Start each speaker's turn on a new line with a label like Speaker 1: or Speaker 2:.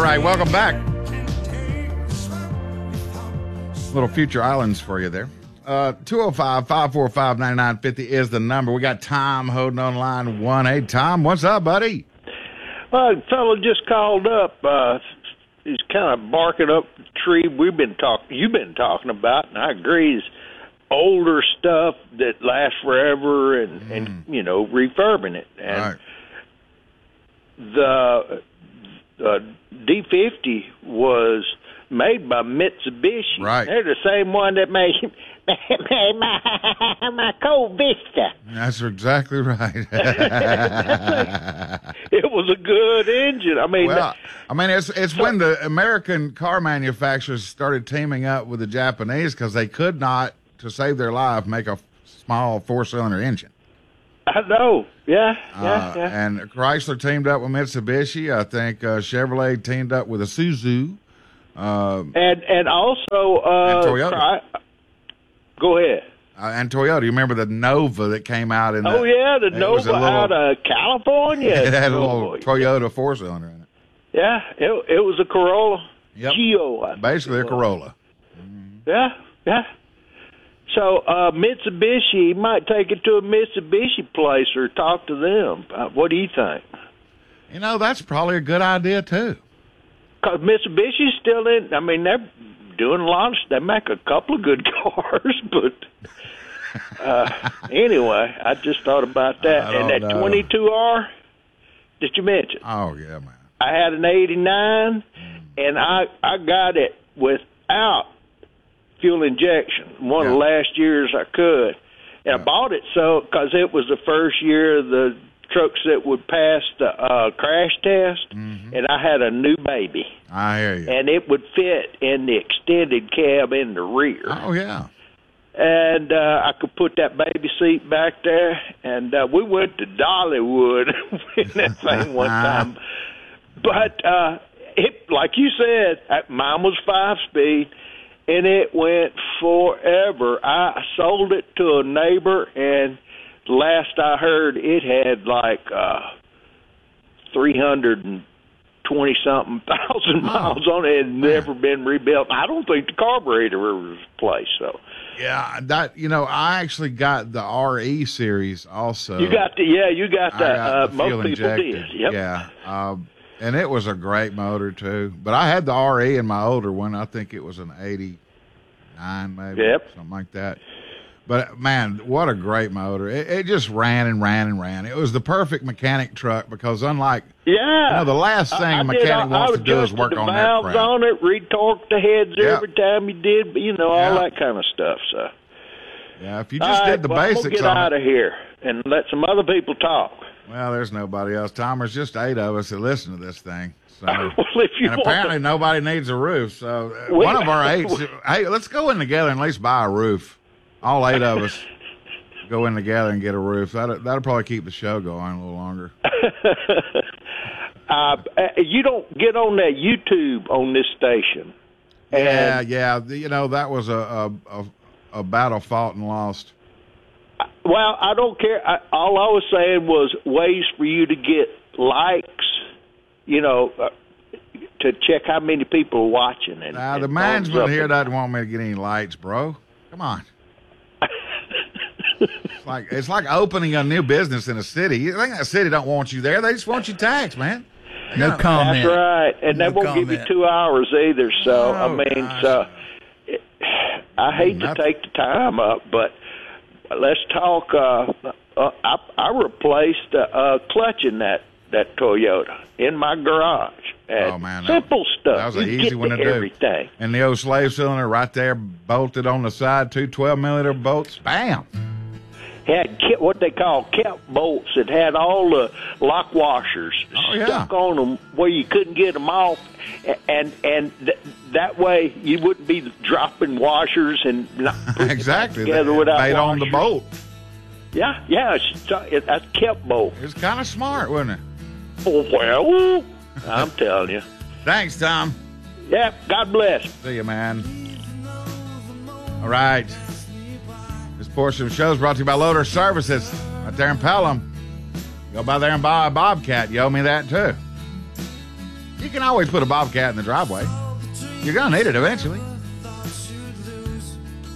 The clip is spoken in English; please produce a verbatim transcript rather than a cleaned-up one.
Speaker 1: right, welcome back. Little Future Islands for you there. Uh, two oh five, five four five, nine nine five oh is the number. We got Tom holding on line one eight. Tom, what's up, buddy?
Speaker 2: Well, a fellow just called up. Uh, he's kind of barking up the tree we've been talking, you've been talking about, and I agree. Is older stuff that lasts forever, and, mm. and you know, refurbing it. And
Speaker 1: right.
Speaker 2: the uh, D fifty was made by Mitsubishi.
Speaker 1: Right.
Speaker 2: They're the same one that made my, my Cold Vista.
Speaker 1: That's exactly right.
Speaker 2: It was a good engine. I mean,
Speaker 1: well, I mean, it's it's so, when the American car manufacturers started teaming up with the Japanese because they could not, to save their life, make a small four-cylinder engine.
Speaker 2: I know. Yeah, yeah,
Speaker 1: uh,
Speaker 2: yeah.
Speaker 1: And Chrysler teamed up with Mitsubishi. I think uh, Chevrolet teamed up with Isuzu. Uh,
Speaker 2: and and also uh,
Speaker 1: and Toyota.
Speaker 2: Cry- Go ahead.
Speaker 1: Uh, and Toyota. You remember the Nova that came out in the...
Speaker 2: Oh, yeah, the Nova little, out of California.
Speaker 1: It had a
Speaker 2: oh,
Speaker 1: little Toyota four-cylinder in it.
Speaker 2: Yeah, it, it was a Corolla.
Speaker 1: Yep.
Speaker 2: Geo. I
Speaker 1: Basically a Corolla.
Speaker 2: Mm-hmm. Yeah, yeah. So uh, Mitsubishi, you might take it to a Mitsubishi place or talk to them. Uh, what do you think?
Speaker 1: You know, that's probably a good idea, too.
Speaker 2: Because Mitsubishi's still in... I mean, they're... doing a lot of, they make a couple of good cars, but uh, anyway, I just thought about that. And that know. twenty-two R that you mentioned.
Speaker 1: Oh, yeah, man.
Speaker 2: I had an eighty-nine, mm. and I, I got it without fuel injection, one yeah. of the last years I could. And yeah. I bought it so because it was the first year of the trucks that would pass the uh, crash test, mm-hmm. and I had a new baby.
Speaker 1: I hear you.
Speaker 2: And it would fit in the extended cab in the rear.
Speaker 1: Oh, yeah.
Speaker 2: And uh, I could put that baby seat back there, and uh, we went to Dollywood in that thing one time. But uh, it, like you said, mine was five-speed, and it went forever. I sold it to a neighbor, and last I heard, it had like uh, three hundred twenty something thousand miles on it. It had never been rebuilt. I don't think the carburetor was replaced. So,
Speaker 1: yeah, that you know, I actually got the R E series also.
Speaker 2: You got the yeah, you got that.
Speaker 1: Got
Speaker 2: uh,
Speaker 1: the
Speaker 2: most
Speaker 1: fuel
Speaker 2: people
Speaker 1: injected.
Speaker 2: did. Yep.
Speaker 1: Yeah, um, and it was a great motor too. But I had the R E in my older one. I think it was an eighty-nine, maybe,
Speaker 2: yep.
Speaker 1: something like that. But, man, what a great motor. It, it just ran and ran and ran. It was the perfect mechanic truck because unlike,
Speaker 2: yeah,
Speaker 1: you know, the last thing
Speaker 2: I,
Speaker 1: a mechanic
Speaker 2: I,
Speaker 1: wants
Speaker 2: I
Speaker 1: to do is work
Speaker 2: the
Speaker 1: on that
Speaker 2: valves
Speaker 1: crap.
Speaker 2: on it, retorque the heads
Speaker 1: yep.
Speaker 2: every time you did, you know, all
Speaker 1: yep.
Speaker 2: that kind of stuff. So,
Speaker 1: yeah, if you just
Speaker 2: all
Speaker 1: did
Speaker 2: right,
Speaker 1: the
Speaker 2: well,
Speaker 1: basics
Speaker 2: I'm gonna get
Speaker 1: on
Speaker 2: out
Speaker 1: it.
Speaker 2: of here and let some other people talk.
Speaker 1: Well, there's nobody else. Tom, there's just eight of us that listen to this thing. So,
Speaker 2: well, if you
Speaker 1: and
Speaker 2: want
Speaker 1: apparently
Speaker 2: to,
Speaker 1: nobody needs a roof. So uh,
Speaker 2: we,
Speaker 1: one of our eight, hey, let's go in together and at least buy a roof. All eight of us. Go in together and get a roof. That'll, that'll probably keep the show going a little longer.
Speaker 2: uh, you don't get on that YouTube on this station.
Speaker 1: Yeah, yeah. You know, that was a, a, a battle fought and lost.
Speaker 2: Well, I don't care. I, all I was saying was ways for you to get likes, you know, uh, to check how many people are watching. And,
Speaker 1: uh,
Speaker 2: and
Speaker 1: the management here
Speaker 2: and,
Speaker 1: doesn't want me to get any lights, bro. Come on. It's like it's like opening a new business in a city. You think that city don't want you there? They just want you taxed, man.
Speaker 3: No comment.
Speaker 2: That's right, and
Speaker 3: no
Speaker 2: they won't
Speaker 3: comment.
Speaker 2: give you two hours either. So
Speaker 1: oh,
Speaker 2: I mean,
Speaker 1: gosh.
Speaker 2: so it, I hate
Speaker 1: Nothing.
Speaker 2: to take the time up, but let's talk. Uh, uh, I, I replaced the uh, clutch in that that Toyota in my garage. And
Speaker 1: oh man,
Speaker 2: simple
Speaker 1: that,
Speaker 2: stuff.
Speaker 1: That was an
Speaker 2: you
Speaker 1: easy
Speaker 2: get
Speaker 1: one to
Speaker 2: everything.
Speaker 1: do. And the old slave cylinder right there, bolted on the side, two twelve millimeter bolts. Bam.
Speaker 2: Had what they call cap bolts that had all the lock washers
Speaker 1: oh, yeah.
Speaker 2: stuck on them where you couldn't get them off, and and th- that way you wouldn't be dropping washers and not putting
Speaker 1: exactly
Speaker 2: it together without
Speaker 1: made
Speaker 2: washers.
Speaker 1: on the bolt.
Speaker 2: Yeah, yeah, it's, it's, that's cap bolt.
Speaker 1: It was kind of smart, wasn't it?
Speaker 2: Oh, well, I'm telling you.
Speaker 1: Thanks, Tom.
Speaker 2: Yeah, God bless.
Speaker 1: See you, man. All right. This portion of the show is brought to you by Loader Services right there in Pelham. Go by there and buy a Bobcat. You owe me that, too. You can always put a Bobcat in the driveway. You're going to need it eventually.